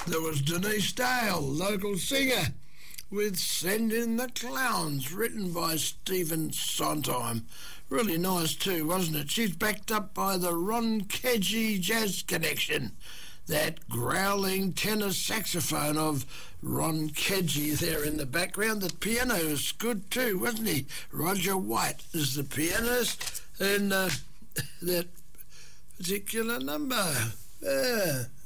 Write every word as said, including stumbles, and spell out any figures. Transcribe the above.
There was Denise Dale, local singer, with Send in the Clowns, written by Stephen Sondheim. Really nice too, wasn't it? She's backed up by the Ron Kedgy Jazz Connection, that growling tenor saxophone of Ron Kedgy there in the background. The piano is good too, wasn't he? Roger White is the pianist in uh, that particular number. Yeah.